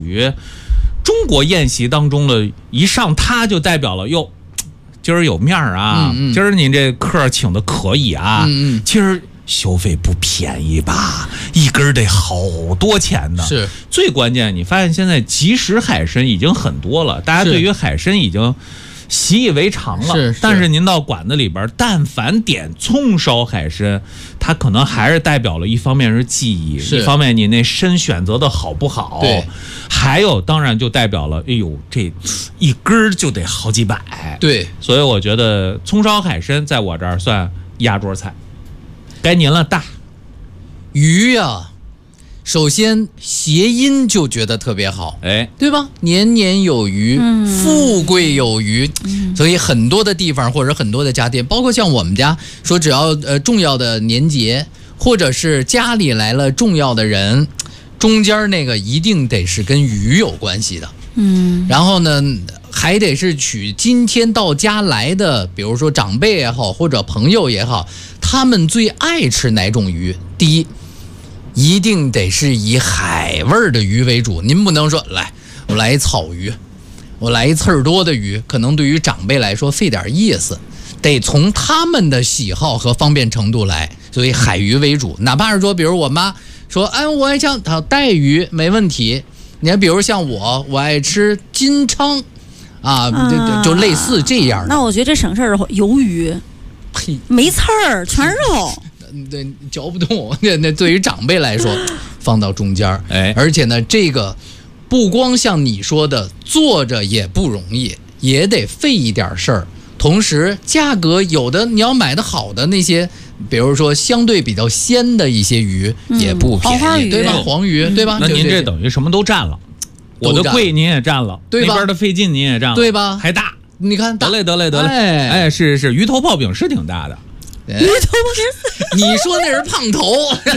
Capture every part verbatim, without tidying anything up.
于中国宴席当中的一上它就代表了哟，今儿有面儿啊，嗯嗯今儿您这客请的可以啊，嗯嗯今儿消费不便宜吧，一根得好多钱呢。 是最关键，你发现现在即食海参已经很多了，大家对于海参已经习以为常了。 是是但是您到馆子里边，但凡点葱烧海参，它可能还是代表了一方面是技艺，一方面你那参选择的好不好， 对， 还有当然就代表了，哎呦，这一根儿就得好几百。 对， 所以我觉得葱烧海参在我这儿算压桌菜。该您了，大鱼呀、啊，首先谐音就觉得特别好， 哎， 对吧？年年有余，嗯、富贵有余、嗯，所以很多的地方或者很多的家店，包括像我们家说，只要呃重要的年节，或者是家里来了重要的人，中间那个一定得是跟鱼有关系的，嗯，然后呢，还得是取今天到家来的，比如说长辈也好，或者朋友也好。他们最爱吃哪种鱼？第一，一定得是以海味的鱼为主。您不能说来，我来一草鱼，我来一刺儿多的鱼，可能对于长辈来说费点意思。得从他们的喜好和方便程度来，所以海鱼为主。哪怕是说，比如我妈说，哎，我爱像它带鱼没问题。你看，比如像我，我爱吃金鲳，啊，就就类似这样的。 那我觉得这省事儿，鱿鱼。没刺儿，全是肉， 对，嚼不动。那那对于长辈来说，放到中间，哎，而且呢，这个不光像你说的做着也不容易，也得费一点事儿。同时，价格有的你要买的好的那些，比如说相对比较鲜的一些鱼，嗯、也不便宜， 黄鱼对吧？黄鱼， 嗯、 对吧？ 那您这等于什么都占了，我的贵您也占了， 对吧？ 那边的费劲您也占了， 对吧？ 还大。 你看， 得嘞得嘞得嘞， 哎哎，是是是，鱼头泡饼是挺大的， 鱼头泡饼，你说那是胖头。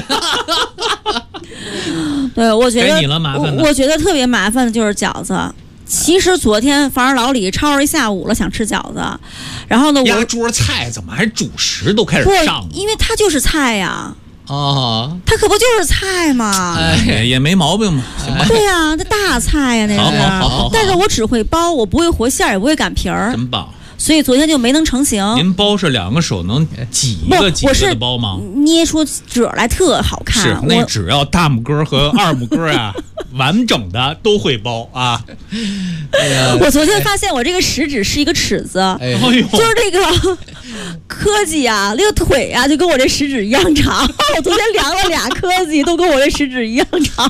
对，我觉得该你了，麻烦我。我觉得特别麻烦的就是饺子。其实昨天反正老李吵着一下午了，想吃饺子，然后呢，我压桌菜怎么还主食都开始上了？ 因为它就是菜呀。 哦， 它可不就是菜吗？ 哎，也没毛病嘛，行吧？ 对呀、啊，那大菜呀、啊，那是。 好好好好。 但是我只会包，我不会和馅儿，也不会擀皮儿。 真棒！ 所以昨天就没能成型。 您包是两个手能挤一个挤一个的包吗？ 捏出褶来特好看。 是，那只要大拇哥和二拇哥啊，完整的都会包啊。 哎呀，我昨天发现我这个食指是一个尺子，哎、就是这个科技啊，那个腿啊，就跟我这食指一样长。我昨天量了俩科技，都跟我这食指一样长。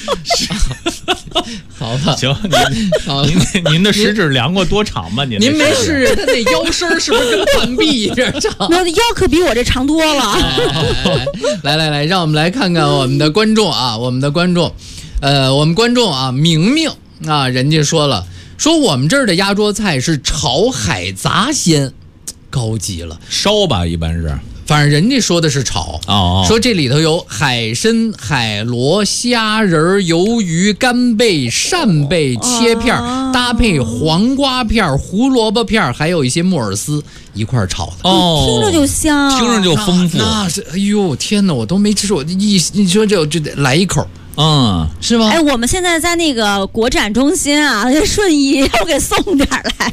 好吧， 行，您好，您您的食指量过多长吗？您您没事，他那腰身是不是跟半臂一样长？ 那腰可比我这长多了。 哎哎哎来来来，让我们来看看我们的观众啊，我们的观众，呃，我们观众啊，明明啊，人家说了，说我们这儿的压桌菜是炒海杂鲜，高级了， 烧吧，一般是。 反正人家说的是炒， 哦， 说这里头有海参、海螺、虾仁、鱿鱼、干贝、扇贝切片，哦、搭配黄瓜片、胡萝卜片，还有一些木耳丝一块炒的。 哦， 听着就香， 听着就丰富。 那, 那是，哎呦天哪，我都没吃过，一你说这就得来一口。 嗯， 是吗？ 哎，我们现在在那个国展中心啊，顺义要给送点来。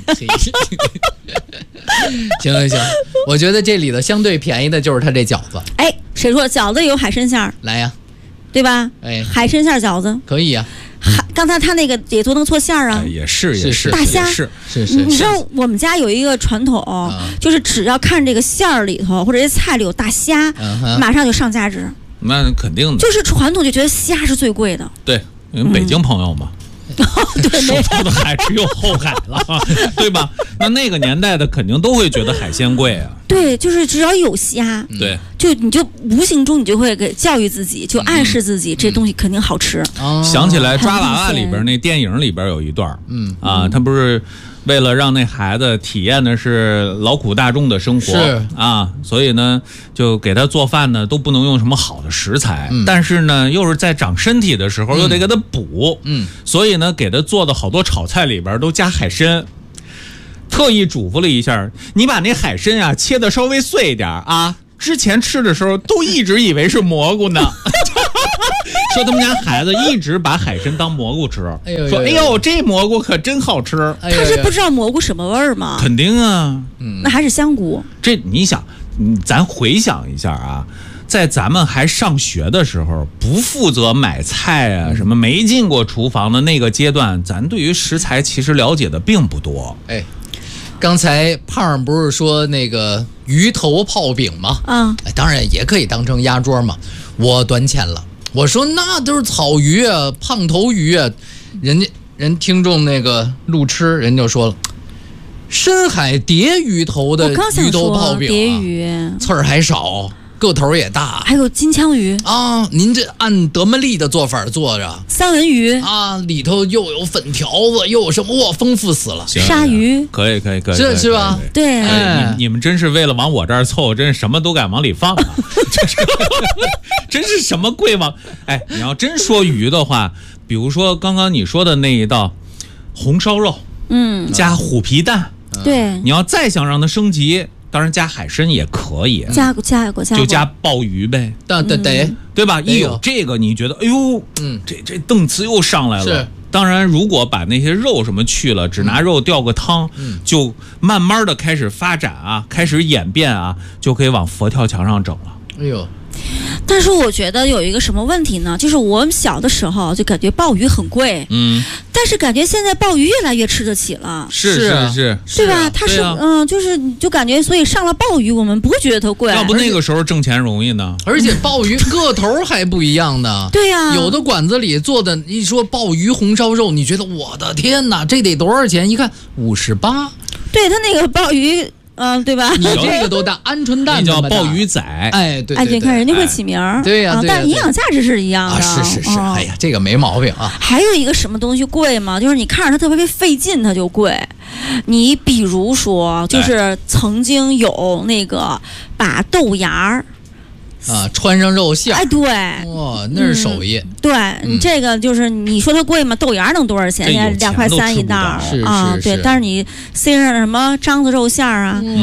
行行行，我觉得这里的相对便宜的就是它这饺子。 哎，谁说饺子有海参馅儿？ 来呀， 对吧？ 哎， 海参馅儿饺子可以呀。 海，刚才他那个也做能做馅儿啊、 哎？也是也是大虾是是是。 你知道我们家有一个传统，嗯、就是只要看这个馅儿里头或者这菜里有大虾，嗯、马上就上价值。 那肯定的， 就是传统就觉得虾是最贵的。 对，因为北京朋友嘛， 嗯、对， 首都的海只有后海了，对吧？那那个年代的肯定都会觉得海鲜贵啊。 对，就是只要有虾， 对， 就你就无形中你就会给教育自己，就暗示自己、嗯、这东西肯定好吃。 嗯、想起来《抓娃娃》里边那电影里边有一段，嗯啊，他不是为了让那孩子体验的是劳苦大众的生活， 是啊，所以呢，就给他做饭呢都不能用什么好的食材，嗯、但是呢，又是在长身体的时候、嗯、又得给他补，嗯，所以呢，给他做的好多炒菜里边都加海参。特意嘱咐了一下，你把那海参啊切的稍微碎一点啊。之前吃的时候都一直以为是蘑菇呢， 说他们家孩子一直把海参当蘑菇吃， 哎呦， 说哎呦这蘑菇可真好吃。 他是不知道蘑菇什么味儿吗？ 肯定啊， 嗯，那还是香菇。 这你想，咱回想一下啊。在咱们还上学的时候，不负责买菜啊，什么没进过厨房的那个阶段，咱对于食材其实了解的并不多。 哎，刚才胖不是说那个鱼头泡饼吗？ 啊、 嗯，当然也可以当成压桌嘛。我短浅了，我说那都是草鱼啊，胖头鱼啊，人家人听众那个路痴人就说了。深海蝶鱼头的鱼头泡饼、啊， 蝶鱼刺儿还少。个头也大， 还有金枪鱼啊！您这按德焖利的做法做着， 三文鱼啊，里头又有粉条子，又有什么哇，丰富死了。 鲨鱼可以可以可以， 是是吧？ 对， 哎，你你们真是为了往我这儿凑，真是什么都敢往里放啊！真是什么贵往哎，你要真说鱼的话，比如说刚刚你说的那一道红烧肉， 嗯， 加虎皮蛋， 对， 你要再想让它升级。当然加海参也可以， 加加过加就加鲍鱼呗， 对对对， 对吧？一有这个，你觉得哎呦，嗯，这这档次又上来了。 是， 当然如果把那些肉什么去了，只拿肉吊个汤，嗯，就慢慢的开始发展啊，开始演变啊，就可以往佛跳墙上整了。 哎呦。 但是我觉得有一个什么问题呢？就是我们小的时候就感觉鲍鱼很贵， 嗯， 但是感觉现在鲍鱼越来越吃得起了， 是是是， 对吧？它是嗯，就是就感觉，所以上了鲍鱼，我们不会觉得它贵。 要不那个时候挣钱容易呢？ 而且鲍鱼个头还不一样呢。 对呀， 有的馆子里做的，一说鲍鱼红烧肉，你觉得我的天哪，这得多少钱？一看五十八。 对，它那个鲍鱼。嗯，对吧？ 你这个都大，鹌鹑蛋叫鲍鱼仔， 哎，对， 哎，你看人家会起名儿， 对呀， 但是营养价值是一样的， 是是是，哎呀，这个没毛病啊。 还有一个什么东西贵吗？就是你看着它特别费劲，它就贵。你比如说，就是曾经有那个把豆芽儿。 啊，穿上肉馅， 哎，对， 哇，那是手艺。 嗯、对、嗯，这个就是你说它贵吗？豆芽能多少钱？现在两块三一袋是啊，对。但是你塞上什么獐子肉馅啊，嗯